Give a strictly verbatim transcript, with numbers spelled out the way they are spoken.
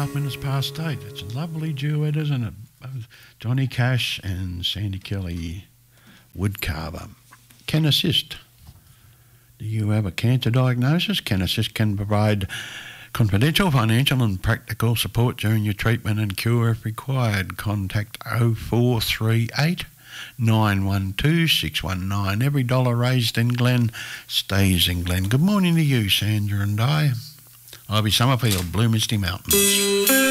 half minutes past eight. It's a lovely duet, isn't it? Johnny Cash and Sandy Kelly, Woodcarver. Can Assist. Do you have a cancer diagnosis? Can Assist can provide confidential, financial and practical support during your treatment and cure if required. Contact oh four three eight, nine one two, six one nine. Every dollar raised in Glen stays in Glen. Good morning to you, Sandra and I. Ivy Summerfield, Blue Misty Mountains.